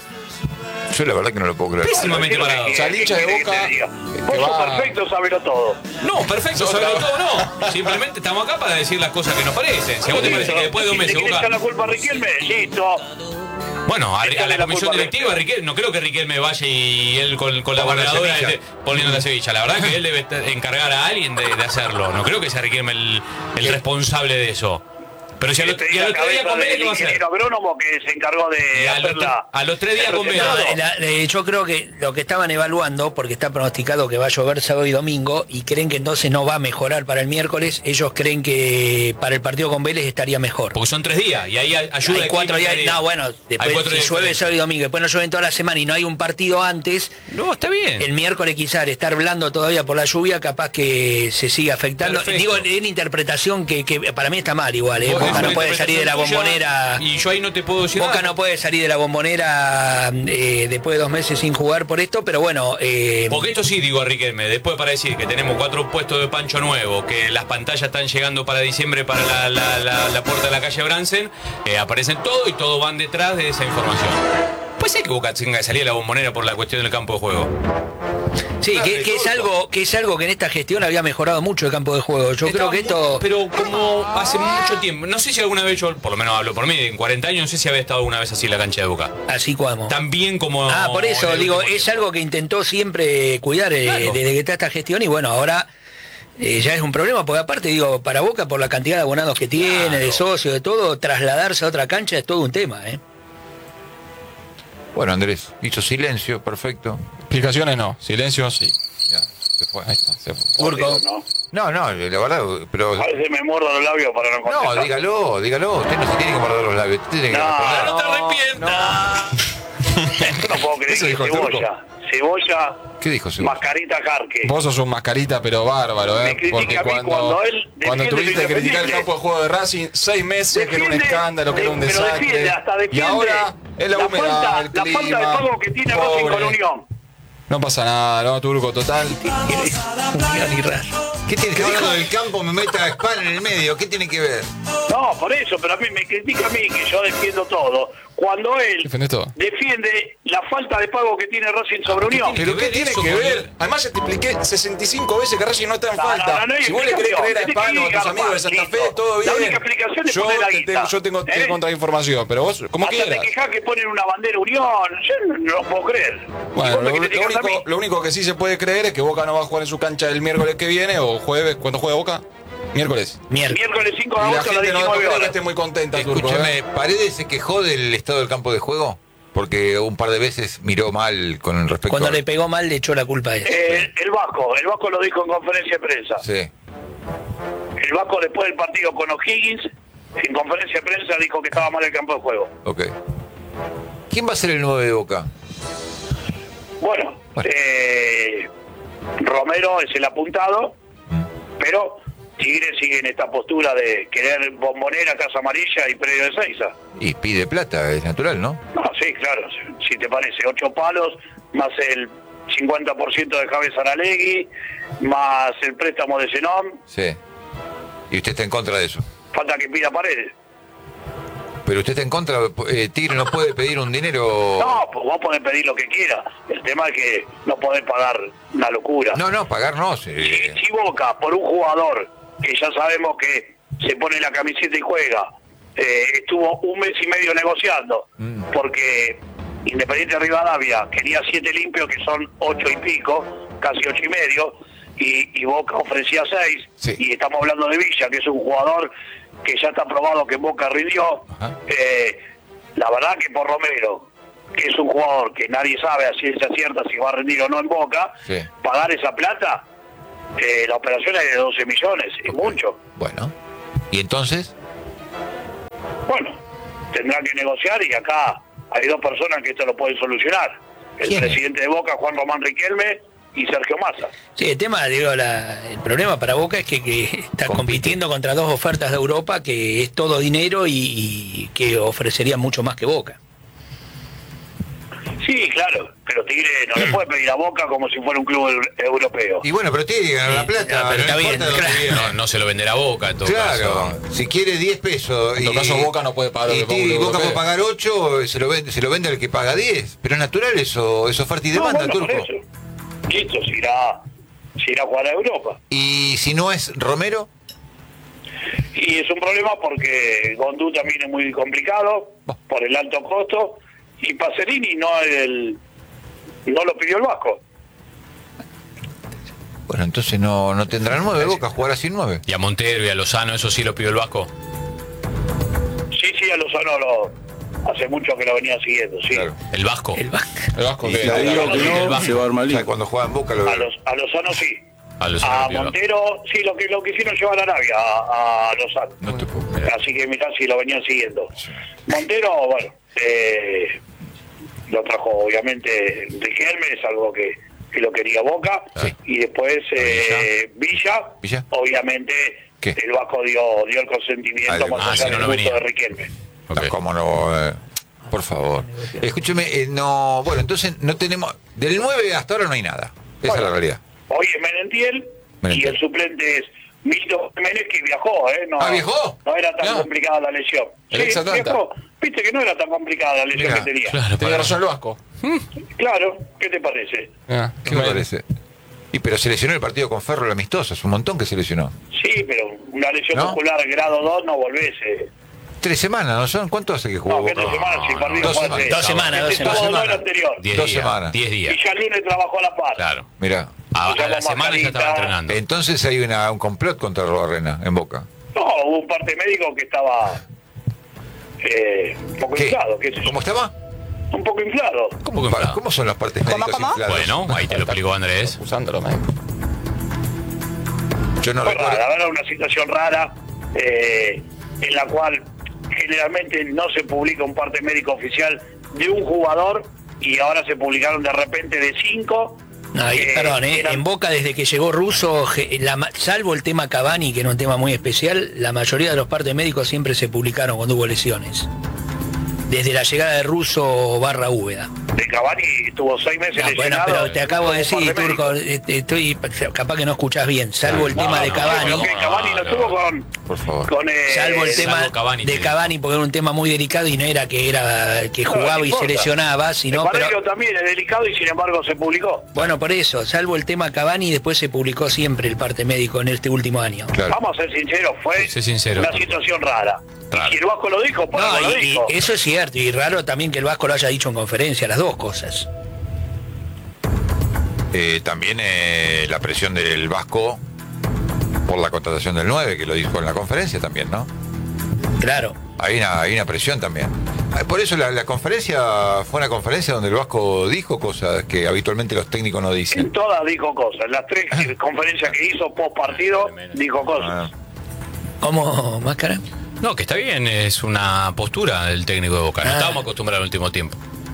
Yo la verdad que no lo puedo creer. Pésimamente ¿Qué parados. O sea, el hincha de quiere que Boca te diga? que Vos sos va- perfecto, sabelo todo. No, perfecto, No, saberlo no. todo no. Simplemente estamos acá para decir las cosas que nos parecen. Si a vos te parece que después de dos ¿Le meses querés Boca... echar la culpa a Riquelme? Listo. Bueno, a, a Echarle la la comisión culpa a directiva, Riquelme, no creo que Riquelme vaya y él con, con la Ponga la gobernadora semilla. esté poniendo la Sevilla. La verdad que él debe estar- encargar a alguien de, de hacerlo. No creo que sea Riquelme el, el responsable de eso. Pero si a los, Te di y a la los tres días cabeza con Vélez, del ¿qué va a hacer? ingeniero agrónomo que se encargó de Y a los, hacerla. a los tres días con Vélez. no, Claro. la- eh, yo creo que lo que estaban evaluando, porque está pronosticado que va a llover sábado y domingo, y creen que entonces no va a mejorar para el miércoles, ellos creen que para el partido con Vélez estaría mejor. Porque son tres días y ahí a- ayuda Hay el cuatro clima días, ese no, bueno, Hay después cuatro si días llueve diferentes. sábado y domingo, después no llueven toda la semana y no hay un partido antes, No, está bien. el miércoles quizás al estar blando todavía por la lluvia, capaz que se siga afectando. Perfecto. Digo, es una interpretación que, que para mí está mal igual, ¿eh? Vos- es Boca una no puede salir de la interpretación tuya, bombonera. Y yo ahí no te puedo decir Boca nada. no puede salir de la bombonera eh, después de dos meses sin jugar por esto, pero bueno, eh, Porque esto sí, digo a Riquelme, después para decir que tenemos cuatro puestos de Pancho Nuevo, que las pantallas están llegando para diciembre para la, la- la- la puerta de la calle Bransen, eh, aparecen todo y todos van detrás de esa información. Pues sí que Boca tenga que salir de la bombonera por la cuestión del campo de juego. sí, que, que es algo que es algo que en esta gestión había mejorado mucho el campo de juego. Yo creo que esto Pero como hace mucho tiempo, no sé si alguna vez yo, por lo menos hablo por mí, en cuarenta años, no sé si había estado alguna vez así en la cancha de Boca. así como Tan bien como... Ah, por eso en el digo, último es tiempo. algo que intentó siempre cuidar eh, Claro. desde que está esta gestión y bueno, ahora eh, ya es un problema, porque aparte digo, para Boca por la cantidad de abonados que tiene, Claro. de socios, de todo, trasladarse a otra cancha es todo un tema, ¿eh? Bueno, Andrés, hizo silencio, perfecto. Explicaciones no, silencio sí. Ya, se fue. Ahí está, se fue. Turco. ¿No? No, no, la verdad, pero... A veces me muerdo los labios para no contestar. No, dígalo, dígalo. Usted no se tiene que morder los labios. Usted tiene que No, responder. No te arrepientas. Yo no puedo creer Eso que dijo el Turco. Cebolla, Cebolla, ¿Qué dijo Cebolla? Mascarita Jarque. Vos sos un mascarita, pero bárbaro, Me ¿eh? critica Porque a mí cuando, cuando él cuando defiende tuviste lo que criticar el indefendible. campo de juego de Racing, seis meses, que era un Defiende, escándalo, que era un de- pero desastre. defiende, hasta y defiende ahora es la la humedad, falta- el la clima. falta de pago que tiene Racing pobre. con Unión. No pasa nada, ¿no, Turco? Total. Unión y Racing. ¿Qué tiene que ver con el campo? Me meta a Spal en el medio. ¿Qué tiene que ver? No, por eso, pero a mí me critica a mí que yo defiendo todo. Cuando él ¿Defendés todo? defiende la falta de pago que tiene Racing sobre Unión. ¿Pero que qué ver tiene eso que con ver? el- Además, ya te expliqué sesenta y cinco veces que Racing no está en No, falta. no, no, no hay si vos le querés explicación. creer a Tenés que Hispano, a tus ir, amigos de Santa Fe, listo. todo La bien. única explicación es yo, poner la te guita. tengo, yo tengo, ¿Eh? tengo contrainformación, pero vos, como Hasta quieras. te quejás que ponen una bandera Unión. Yo no lo puedo creer. Bueno, Vos me lo, lo criticás a mí. único, lo único que sí se puede creer es que Boca no va a jugar en su cancha el miércoles que viene o jueves, cuando juega Boca. Miércoles. Miércoles. Miércoles cinco de Y la agosto a las gente no, no diecinueve creo que horas. esté muy contenta, Turco. Escúcheme, ¿eh? ¿Paredes se quejó del estado del campo de juego? Porque un par de veces miró mal con respecto Cuando a... le pegó mal le echó la culpa a él. Eh, el Vasco, el Vasco lo dijo en conferencia de prensa. Sí. El Vasco después del partido con O'Higgins, en conferencia de prensa dijo que estaba mal el campo de juego. Ok. ¿Quién va a ser el nueve de Boca? Bueno, Bueno. eh, Romero es el apuntado, pero Tigre sigue en esta postura de querer Bombonera, Casa Amarilla y Predio de Seiza. Y pide plata, es natural, ¿no? No, sí, claro, si te parece, ocho palos, más el cincuenta por ciento de Javier Saralegui, más el préstamo de Zenón, Sí. Y usted está en contra de eso. falta que pida Paredes. Pero usted está en contra, eh, Tigre no puede pedir un dinero... No, pues vos podés pedir lo que quieras, el tema es que no podés pagar una locura. No, no, pagar no. sí. Si, si Boca, por un jugador que ya sabemos que se pone la camiseta y juega, eh, estuvo un mes y medio negociando, Mm. porque Independiente Rivadavia quería siete limpios, que son ocho y pico, casi ocho y medio, y, y Boca ofrecía seis, sí. Y estamos hablando de Villa, que es un jugador que ya está probado que en Boca rindió. Eh, la verdad que por Romero, que es un jugador que nadie sabe a ciencia cierta si va a rendir o no en Boca, sí. Pagar esa plata, eh, la operación es de doce millones, es okay. Mucho. Bueno, ¿y entonces? Bueno, tendrán que negociar y acá hay dos personas que esto lo pueden solucionar. El presidente de Boca, Juan Román Riquelme, y Sergio Massa. Sí, el tema, digo, la, el problema para Boca es que, que está Compite. compitiendo contra dos ofertas de Europa, que es todo dinero y, y que ofrecería mucho más que Boca. Sí, claro, pero Tigre no le puede pedir a Boca como si fuera un club europeo. Y bueno, pero Tigre gana la plata, no, pero está no bien, claro. no, no se lo venderá a Boca en todo claro, caso. Si quiere diez pesos en todo y, caso Boca no puede pagar y, lo que y Boca europeo. puede pagar ocho, se lo vende, se lo vende al que paga diez, pero es natural eso, eso oferta y demanda, no, bueno, Turco. por eso. Listo, se irá, se irá a jugar a Europa. Y si no es Romero, y es un problema porque Gondú también es muy complicado por el alto costo, y Pacerini no el no lo pidió el Vasco. bueno, entonces no, no tendrá nueve Boca, jugará sin nueve. Y a Montero y a Lozano, eso sí lo pidió el Vasco. Sí, sí, a Lozano lo hace mucho que lo venía siguiendo, sí. Claro. El Vasco. El Vasco. El Vasco Y que si le digo que el no, Vasco. se va a armar O sea, lío. cuando juega en Boca lo A, los, a Lozano sí. A Lozano A lo pidió el Montero, sí, lo que lo quisieron llevar a Arabia, a, a Lozano. no te puedo creer. Así que mirá si lo venían siguiendo. Montero, bueno, eh, lo trajo obviamente Riquelme, es algo que, que lo quería Boca. Sí. Y después eh, Villa, Villa, obviamente ¿qué? El Vasco dio, dio el consentimiento Ah, más ah, allá si no, del no gusto venía. de Riquelme. Okay. ¿Cómo no? Eh, por favor. Escúcheme, eh, no, bueno, entonces no tenemos, del nueve hasta ahora no hay nada. Esa Bueno, es la realidad. Hoy es Merentiel, Merentiel. y el suplente es Milton Jiménez, que viajó, ¿eh? No, ¿Ah, viajó? No era tan No. complicada la lesión. El ex Atlanta. viajó. Viste que no era tan complicada la lesión Mirá, que tenía. Claro, tiene para- razón el Vasco. Claro, ¿qué te parece? Ah, ¿Qué me parece? Y pero se lesionó el partido con Ferro el amistoso, es un montón que se lesionó. Sí, pero una lesión ¿No? muscular grado dos no volvés. Eh. Tres semanas, ¿no son? ¿Cuánto hace que jugó No, que Boca? tres semanas, si partido dos fue semanas. hace- Dos semanas, dos Este semanas. sábado no, el semanas. anterior. Diez Dos días. semanas. Diez días. Y ya el lunes trabajó a la par. Claro. Mirá. A, Ya a la con semana ya estaba mascarita. entrenando. Entonces hay una, un complot contra Robarrena en Boca. No, hubo un parte médico que estaba eh, un poco ¿Qué? inflado. ¿Qué sé yo? ¿Cómo estaba? Un poco inflado. ¿Cómo, ¿Cómo inflado? ¿Cómo son las partes ¿Cómo, médicas cómo? infladas? Bueno, ahí te lo explicó Andrés. Usándolo, man. Yo no Fue recuerdo. rara, era una situación rara eh, en la cual generalmente no se publica un parte médico oficial de un jugador y ahora se publicaron de repente de cinco. No, y, eh, perdón, eh, eran- en Boca desde que llegó Russo, ge- la ma- salvo el tema Cavani, que era un tema muy especial, la mayoría de los partes médicos siempre se publicaron cuando hubo lesiones. Desde la llegada de Russo barra Úbeda. De Cavani estuvo seis meses No, bueno, lesionado. pero te acabo de Tuvo un decir, parte Turco, médico. este, estoy, capaz que no escuchás bien, salvo el No, tema de no, Cavani. pero que Cavani no No, estuvo no. con, Por favor. con eh, Salvo el tema salvo Cavani, de te Cavani, porque era un tema muy delicado y no era que era que No, jugaba no y se importa. lesionaba, sino el pero Parejo también es delicado y sin embargo se publicó. bueno, por eso, salvo el tema Cavani, después se publicó siempre el parte médico en este último año. Claro. Vamos a ser sinceros, fue Sé sincero, una Turco. situación rara. Raro. Y si el Vasco lo dijo, por No, algo lo y, dijo. y eso es cierto, y raro también que el Vasco lo haya dicho en conferencia, las dos cosas. Eh, también eh, la presión del Vasco por la contratación del nueve, que lo dijo en la conferencia también, ¿no? Claro. Hay una, hay una presión también. Ah, por eso la, la conferencia fue una conferencia donde el Vasco dijo cosas que habitualmente los técnicos no En dicen. todas dijo cosas. En las tres conferencias que hizo post partido, dijo cosas. Ah, ¿Cómo, Máscara? No, que está bien, es una postura del técnico de Boca. No Ah. estábamos acostumbrados al último tiempo.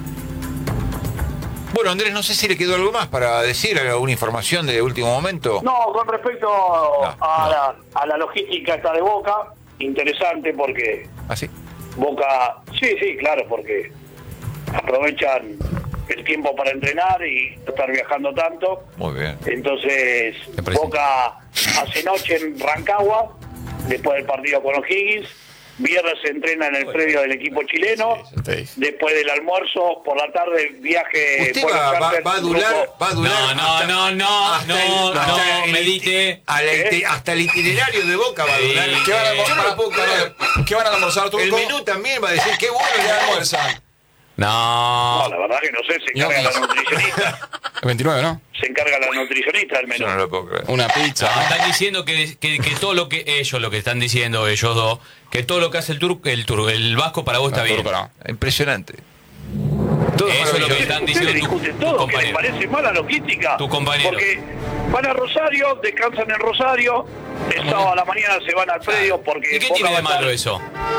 Bueno, Andrés, no sé si le quedó algo más para decir, alguna información de último momento. No, con respecto a, no. La, a la logística esta de Boca, interesante porque ¿Ah, sí? Boca, sí, sí, claro, porque aprovechan el tiempo para entrenar y no estar viajando tanto. Muy bien. Entonces, Me parece. Boca hace noche en Rancagua, después del partido con O'Higgins. Viernes se entrena en el predio del equipo chileno. Después del almuerzo, por la tarde, viaje. ¿Usted Buenos va, va- Aires, va a durar, grupo- va a durar No, no, hasta- no, no, hasta no, el- hasta no, el- medite. a la iti- hasta el itinerario de Boca va a durar. Sí. ¿Qué van a Yo no lo puedo creer. almorzar? ¿Qué van a almorzar, Turco? El menú también va a decir qué bueno ¿Qué que almuerzan? No. No, la verdad que no sé, se encarga No, la nutricionista. El veintinueve, ¿no? Se encarga la nutricionista del menú. Yo no lo puedo creer. Una pizza. No, están diciendo que, que, que todo lo que ellos, lo que están diciendo ellos dos, que todo lo que hace el turco, el turco, el vasco para vos No, está bien. turco no. Impresionante. Todo Eso es lo que maravilloso. están Ustedes diciendo tu, discuten tu todo, que les compañero. parece mala logística. Tu compañero. Porque van a Rosario, descansan en Rosario, el sábado a la mañana se van al predio porque... ¿Y qué Boca tiene va de a estar- malo eso?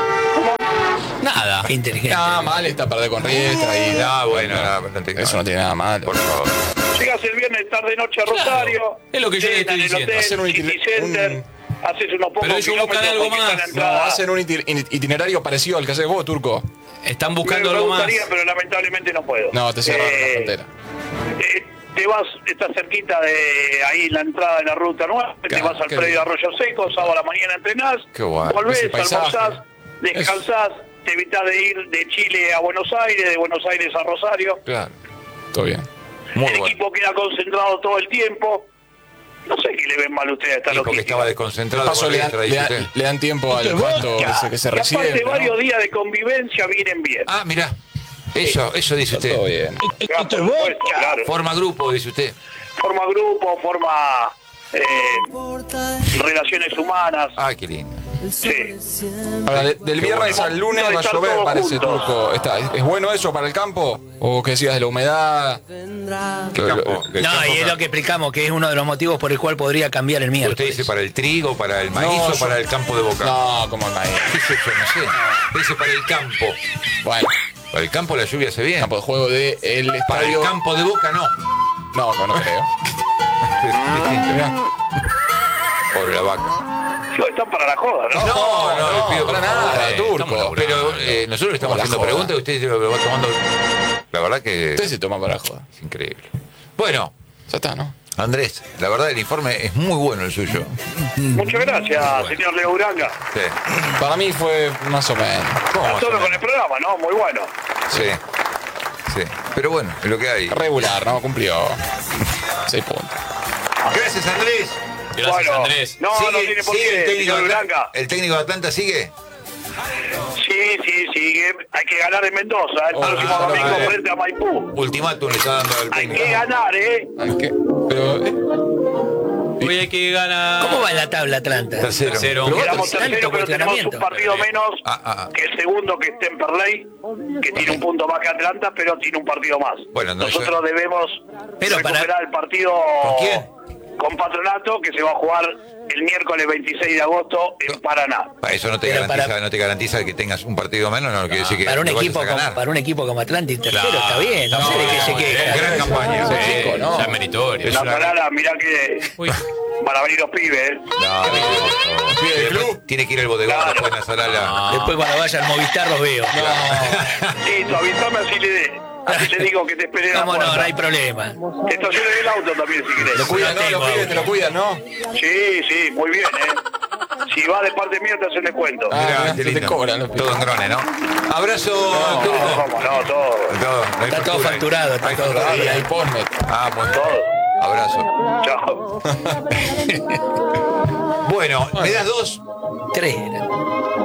Nada. Qué inteligente. Nada mal está perder con Riestra y. No, bueno, nada, bastante- Eso no tiene nada mal. Por favor. Llegas el viernes tarde noche a Rosario, Claro, es lo que yo le cenan estoy en el diciendo. hotel, Hacer un City itinerario- Center, un- haces unos pocos Pero ellos buscan kilómetros algo porque está más. la No, entrada. hacen un iti- itinerario parecido al que haces vos, turco. Están Me- buscando me algo más. gustaría, pero lamentablemente no puedo. No, te cerraron la Eh, frontera. eh, te vas, estás cerquita de ahí la entrada de la ruta nueve, te Claro, vas al qué predio de bien. Arroyo Seco, sábado a la mañana entrenás, Qué guay. volvés, Ese paisaje. almorzás, descansás, te evitás de ir de Chile a Buenos Aires, de Buenos Aires a Rosario. Claro. Todo bien. Muy el bueno. equipo queda concentrado todo el tiempo. No sé qué le ven mal a ustedes a esta Y porque logística. estaba desconcentrado. Paso con le dan, Riestra, le, dice dan, usted. le dan tiempo al pasto ese que se Y recibe. aparte, ¿no? varios días de convivencia vienen bien. Ah, mirá. Eso, eso dice Todo usted. bien. Claro, por supuesto, claro. Forma grupo, dice usted. Forma grupo, forma eh, relaciones humanas. Ah, qué lindo. Sí. Ahora, de- del viernes al lunes No, va a estar llover, todos parece, juntos. turco. Está, ¿es, es bueno eso para el campo? ¿O qué decías de la humedad? ¿Qué campo? ¿Qué No, campo? y es lo que explicamos, que es uno de los motivos por el cual podría cambiar el ¿Usted miércoles. dice para el trigo, para el maíz No, o yo- para el campo de Boca? No, como el maíz. ¿Qué es eso? No sé. Dice para el campo. Bueno, Para el campo la lluvia hace bien. campo de juego de el Para el estadio. campo de Boca no. No, no, no creo. Distinto. Por la vaca. No, están para la joda, ¿no? No, no, le pido para por favor. nada, Eh, turco. estamos laburando. Pero eh, nosotros le estamos Para la haciendo joda. preguntas y usted lo va tomando. La verdad que Usted se toma para joda. es increíble. Bueno, Ya está, ¿no? Andrés, la verdad el informe es muy bueno el suyo. Muchas gracias, señor Leo Uranga. Sí. Para mí fue más o menos. ¿Cómo más o Solo con menos? el programa, ¿no? Muy bueno. Sí. Sí. Pero bueno, es lo que hay. Regular, ¿no? Cumplió. Seis puntos. Gracias, Andrés. Gracias, Bueno, Andrés. No, no tiene por sigue qué, el técnico señor de Uranga. Atlanta. ¿El técnico de Atlanta sigue? Sí, sí, sigue. Hay que ganar en Mendoza el Oh, próximo ah, domingo no, eh. frente a Maipú. Ultimátum le está dando al Hay técnico. que ganar, ¿eh? Hay que- Pero, eh, Hoy hay que ganar. ¿Cómo va en la tabla Atlanta? Tercero. Tercero. Pero vos- Quedamos tanto terceros, pero tenemos un cuestionamiento. partido menos Ah, ah. que el segundo, que es Temperley, que tiene un punto más que Atlanta, pero tiene un partido más. Bueno, no, Nosotros yo- debemos Pero para- recuperar el partido ¿Con quién? con Patronato, que se va a jugar el miércoles veintiséis de agosto en Paraná. Pa, Eso no te Pero garantiza, para- no te garantiza que tengas un partido menos, no quiere decir que Para un, lo vayas equipo a como, ganar. para un equipo como Atlanta tercero Claro. está bien. No, Está sé de qué bien, se muy bien. queja. Gran campaña. Sí, chico, ¿no? ya es meritorio. La Parada, mirá que Uy. van a venir los pibes, ¿eh? No, no, no. Pide del Después club. tiene que ir al bodegón Claro. después de Nazará la- Después cuando vaya al Movistar los veo. Listo, avísame así le, así le digo que te espere en la ¿Cómo no? puerta. No hay problema. Te estaciones en el auto también si querés. Lo cuidan, ¿no? tengo Los pibes auto. te lo cuidan, ¿no? Sí, sí, muy bien, ¿eh? Si va de parte mía te hacen descuento. Ah, Mirá, mirá, qué se te lindo. cobran los pibes. Todo en grone, ¿no? Abrazo, No, Turco. cómo no, todo. Todo, no hay Está todo factura. facturado, está Hay todo factura. Y ahí Posmet. Ah, muy bien. Todo. Abrazo. Chao. Bueno, ¿me das dos? Tres. eran.